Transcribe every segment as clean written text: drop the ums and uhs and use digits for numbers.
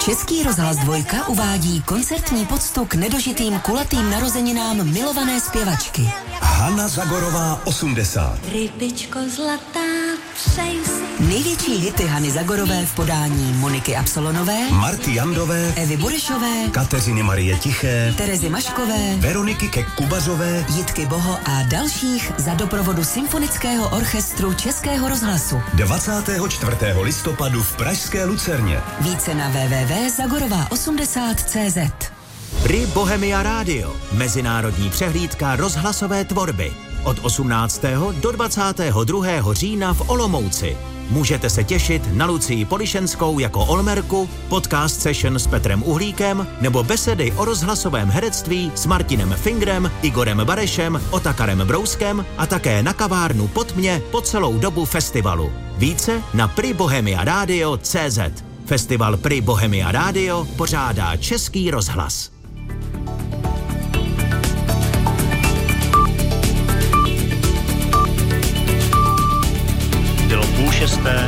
Český rozhlas Dvojka uvádí koncertní poctu k nedožitým kulatým narozeninám milované zpěvačky. Hana Zagorová 80. Rybičko zlatá, přeji si. Největší hity Hany Zagorové v podání Moniky Absolonové, Marty Jandové, Evy Burešové, Kateřiny Marie Tiché, Terezy Maškové, Veroniky Kek-Kubazové, Jitky Boho a dalších za doprovodu Symfonického orchestru Českého rozhlasu. 24. listopadu v pražské Lucerně. Více na www.zagorová80.cz. Pri Bohemia Radio, mezinárodní přehlídka rozhlasové tvorby. Od 18. do 22. října v Olomouci. Můžete se těšit na Lucii Polišenskou jako Olmerku, podcast session s Petrem Uhlíkem nebo besedy o rozhlasovém herectví s Martinem Fingrem, Igorem Barešem, Otakarem Brouskem a také na kavárnu Pod mě po celou dobu festivalu. Více na pribohemiaradio.cz. Festival Pri Bohemia Radio pořádá Český rozhlas. Bylo 5:30.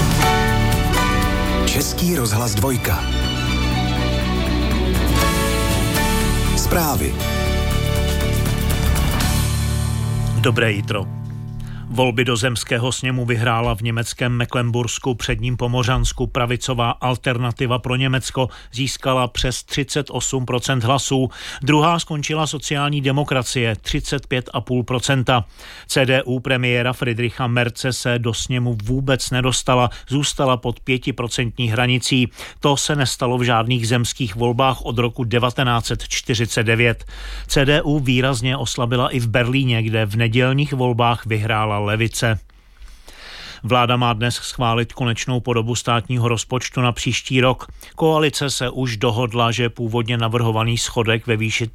Český rozhlas Dvojka. Zprávy. Dobré jitro. Volby do zemského sněmu vyhrála v německém Mecklenbursku, předním Pomořansku pravicová Alternativa pro Německo, získala přes 38% hlasů. Druhá skončila sociální demokracie, 35,5%. CDU premiéra Friedricha Merze se do sněmu vůbec nedostala, zůstala pod 5% hranicí. To se nestalo v žádných zemských volbách od roku 1949. CDU výrazně oslabila i v Berlíně, kde v nedělních volbách vyhrála levice. Vláda má dnes schválit konečnou podobu státního rozpočtu na příští rok. Koalice se už dohodla, že původně navrhovaný schodek ve výši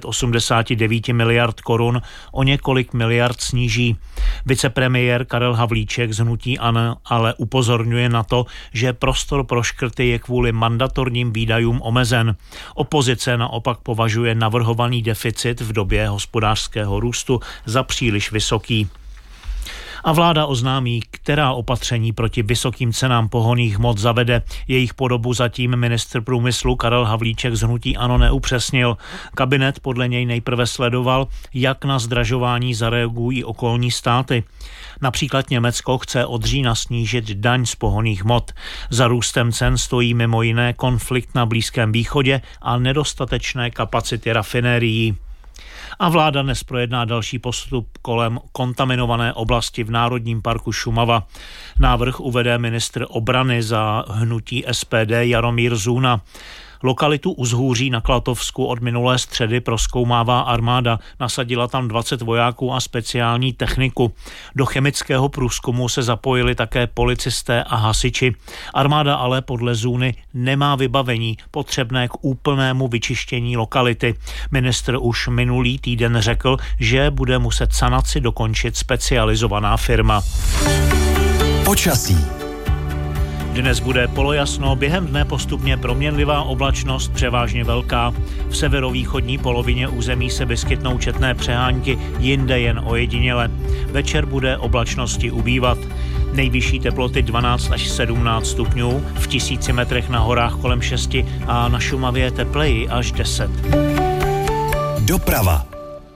389 miliard korun o několik miliard sníží. Vicepremiér Karel Havlíček z hnutí ANO ale upozorňuje na to, že prostor pro škrty je kvůli mandatorním výdajům omezen. Opozice naopak považuje navrhovaný deficit v době hospodářského růstu za příliš vysoký. A vláda oznámí, která opatření proti vysokým cenám pohonných hmot zavede. Jejich podobu zatím ministr průmyslu Karel Havlíček z hnutí ANO neupřesnil. Kabinet podle něj nejprve sledoval, jak na zdražování zareagují okolní státy. Například Německo chce od října snížit daň z pohonných hmot. Za růstem cen stojí mimo jiné konflikt na Blízkém východě a nedostatečné kapacity rafinérií. A vláda dnes projedná další postup kolem kontaminované oblasti v Národním parku Šumava. Návrh uvede ministr obrany za hnutí SPD Jaromír Zůna. Lokalitu Uzhůří na Klatovsku od minulé středy prozkoumává armáda. Nasadila tam 20 vojáků a speciální techniku. Do chemického průzkumu se zapojili také policisté a hasiči. Armáda ale podle Zůny nemá vybavení potřebné k úplnému vyčištění lokality. Ministr už minulý týden řekl, že bude muset sanaci dokončit specializovaná firma. Počasí. Dnes bude polojasno, během dne postupně proměnlivá oblačnost, převážně velká. V severovýchodní polovině území se vyskytnou četné přehánky, jinde jen ojediněle. Večer bude oblačnosti ubývat. Nejvyšší teploty 12 až 17 stupňů, v 1000 metrech na horách kolem 6 a na Šumavě tepleji až 10. Doprava.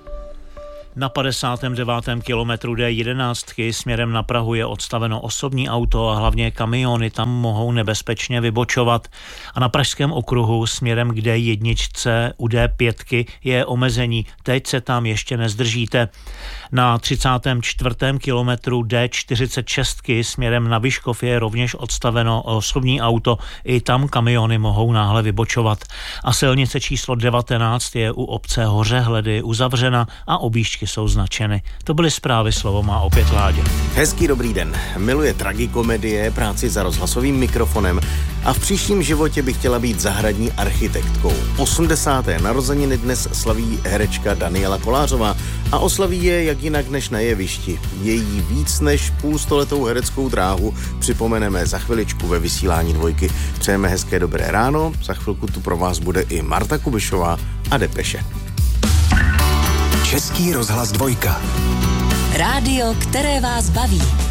Na 59. kilometru D11 směrem na Prahu je odstaveno osobní auto a hlavně kamiony tam mohou nebezpečně vybočovat. A na pražském okruhu směrem k D1 u D5 je omezení. Teď se tam ještě nezdržíte. Na 34. kilometru D46 směrem na Vyškov je rovněž odstaveno osobní auto. I tam kamiony mohou náhle vybočovat. A silnice číslo 19 je u obce Hořehledy uzavřena a objížďky jsou značeny. To byly zprávy, slovo má opět Láďa. Hezký dobrý den. Miluje tragikomedie, práci za rozhlasovým mikrofonem a v příštím životě by chtěla být zahradní architektkou. 80. narozeniny dnes slaví herečka Daniela Kolářová a oslaví je jak jinak než na jevišti. Její víc než půlstoletou hereckou dráhu připomeneme za chviličku ve vysílání Dvojky. Přejeme hezké dobré ráno, za chvilku tu pro vás bude i Marta Kubišová a Depeše. Český rozhlas Dvojka. Rádio, které vás baví.